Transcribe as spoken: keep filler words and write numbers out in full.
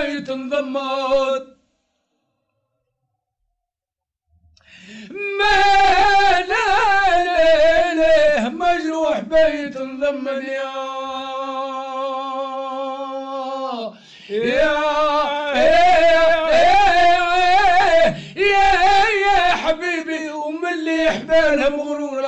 بيت انضمت ما لا ليله مجروح بيت انضمت يا يا يا يا حبيبي ومن اللي يحبالها مغرورة